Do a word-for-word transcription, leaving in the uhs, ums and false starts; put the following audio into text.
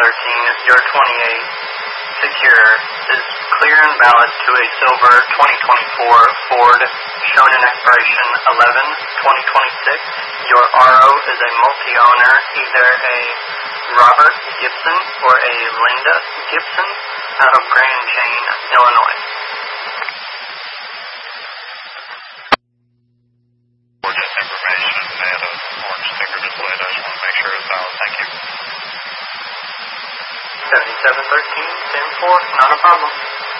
thirteen, your twenty-eight, secure, is clear and valid to a silver twenty twenty-four Ford, shown in expiration eleven twenty twenty-six. Your R O is a multi-owner, either a Robert Gibson or a Linda Gibson, out of Grand Chain, Illinois. For this information, they had a orange sticker displayed. I just want to make sure it's valid. Thank you. seventy-seven thirteen, ten four, not a problem.